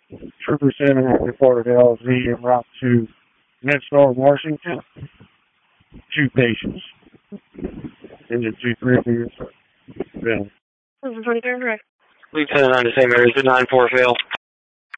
Trooper 7 has reported LZ en route to Medstar, Washington. 2 patients. Engine 23 appears. This is 23 direct. Lieutenant on the same area, 9-4 fail.